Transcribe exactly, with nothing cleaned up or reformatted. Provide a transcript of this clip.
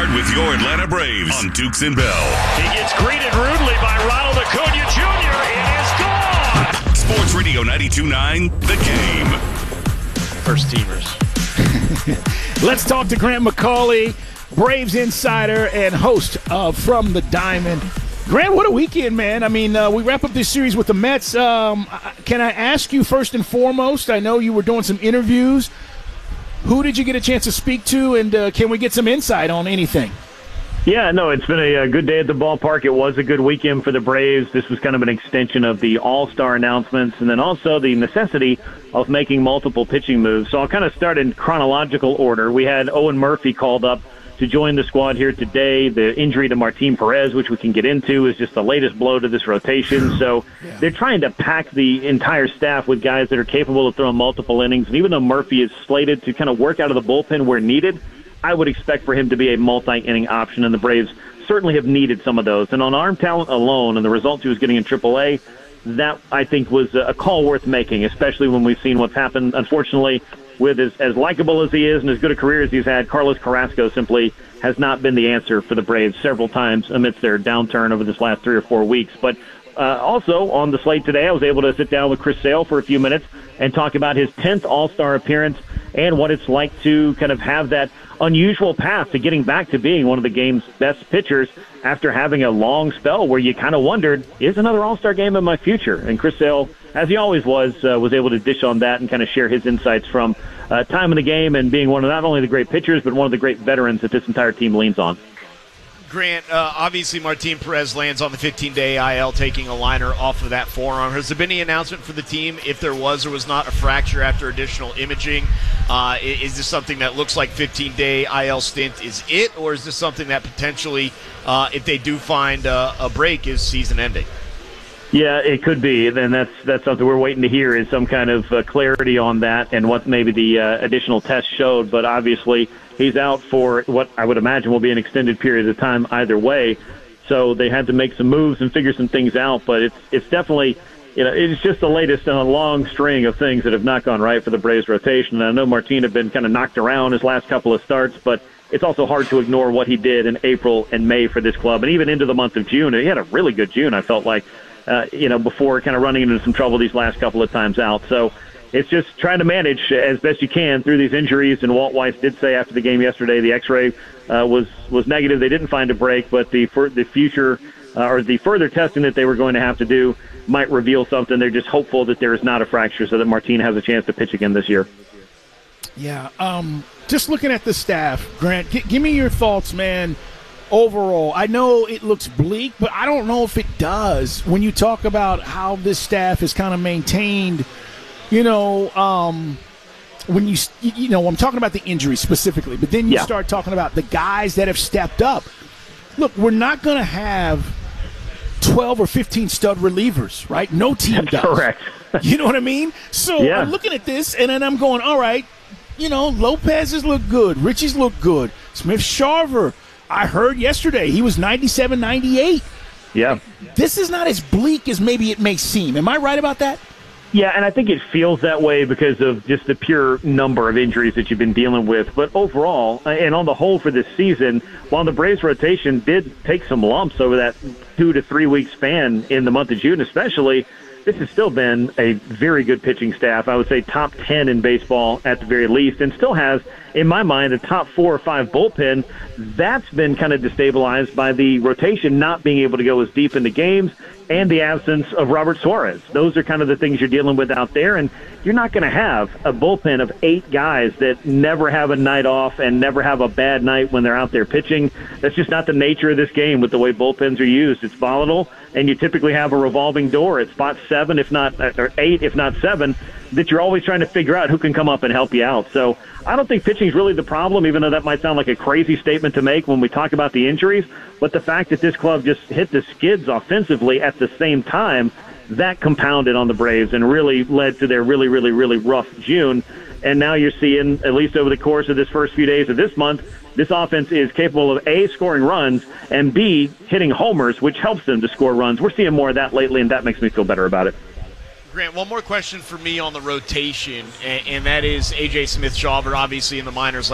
Start with your Atlanta Braves on Dukes and Bell. He gets greeted rudely by Ronald Acuna Junior It is gone. Sports Radio ninety-two point nine, The Game. First teamers. Let's talk to Grant McAuley, Braves insider and host of From the Diamond. Grant, what a weekend, man. I mean, uh, we wrap up this series with the Mets. Um, can I ask you first and foremost, I know you were doing some interviews. Who did you get a chance to speak to, and uh, can we get some insight on anything? Yeah, no, it's been a, a good day at the ballpark. It was a good weekend for the Braves. This was kind of an extension of the All-Star announcements and then also the necessity of making multiple pitching moves. So I'll kind of start in chronological order. We had Owen Murphy called up to join the squad here today. The injury to Martin Perez, which we can get into, is just the latest blow to this rotation. So yeah. They're trying to pack the entire staff with guys that are capable of throwing multiple innings. And even though Murphy is slated to kind of work out of the bullpen where needed, I would expect for him to be a multi-inning option, and the Braves certainly have needed some of those. And on arm talent alone and the results he was getting in triple A, that, I think, was a call worth making, especially when we've seen what's happened, unfortunately, with as, as likable as he is and as good a career as he's had. Carlos Carrasco simply has not been the answer for the Braves several times amidst their downturn over this last three or four weeks. But uh, also on the slate today, I was able to sit down with Chris Sale for a few minutes and talk about his tenth All-Star appearance and what it's like to kind of have that unusual path to getting back to being one of the game's best pitchers after having a long spell where you kind of wondered, is another All-Star game in my future? And Chris Sale, as he always was, uh, was able to dish on that and kind of share his insights from uh, time in the game and being one of not only the great pitchers, but one of the great veterans that this entire team leans on. Grant, uh, obviously Martin Perez lands on the fifteen-day I L, taking a liner off of that forearm. Has there been any announcement for the team if there was or was not a fracture after additional imaging? Uh, is this something that looks like fifteen-day I L stint is it, or is this something that potentially, uh, if they do find uh, a break, is season-ending? Yeah, it could be, and that's that's something we're waiting to hear is some kind of uh, clarity on that and what maybe the uh, additional test showed. But obviously, he's out for what I would imagine will be an extended period of time either way. So they had to make some moves and figure some things out. But it's it's definitely, you know, it's just the latest in a long string of things that have not gone right for the Braves rotation. And I know Martin had been kind of knocked around his last couple of starts, but it's also hard to ignore what he did in April and May for this club, and even into the month of June. He had a really good June, I felt like. Uh, you know, before kind of running into some trouble these last couple of times out. So it's just trying to manage as best you can through these injuries. And Walt Weiss did say after the game yesterday the X-ray uh, was was negative. They didn't find a break, but the for the future uh, or the further testing that they were going to have to do might reveal something. They're just hopeful that there is not a fracture so that Martin has a chance to pitch again this year. Yeah, um, just looking at the staff, Grant, g- give me your thoughts, man. Overall, I know it looks bleak, but I don't know if it does when you talk about how this staff is kind of maintained, you know, um, when you, you know, I'm talking about the injuries specifically, but then you yeah. start talking about the guys that have stepped up. Look, we're not going to have twelve or fifteen stud relievers, right? No team does. Correct. You know what I mean? So yeah. I'm looking at this, and then I'm going, all right, you know, Lopez's look good. Richie's look good. Smith-Shawver, I heard yesterday he was ninety-seven, ninety-eight. Yeah. This is not as bleak as maybe it may seem. Am I right about that? Yeah, and I think it feels that way because of just the pure number of injuries that you've been dealing with. But overall, and on the whole for this season, while the Braves rotation did take some lumps over that two to three week span in the month of June especially, this has still been a very good pitching staff. I would say top ten in baseball at the very least, and still has, in my mind, a top four or five bullpen. That's been kind of destabilized by the rotation not being able to go as deep into games and the absence of Robert Suarez. Those are kind of the things you're dealing with out there, and you're not going to have a bullpen of eight guys that never have a night off and never have a bad night when they're out there pitching. That's just not the nature of this game with the way bullpens are used. It's volatile, and you typically have a revolving door at spot seven, if not or eight, if not seven, that you're always trying to figure out who can come up and help you out. So I don't think pitching is really the problem, even though that might sound like a crazy statement to make when we talk about the injuries. But the fact that this club just hit the skids offensively at the same time, that compounded on the Braves and really led to their really, really, really rough June. And now you're seeing, at least over the course of this first few days of this month, this offense is capable of, A, scoring runs, and B, hitting homers, which helps them to score runs. We're seeing more of that lately, and that makes me feel better about it. Grant, one more question for me on the rotation, and, and that is A J Smith-Shawver, obviously in the minors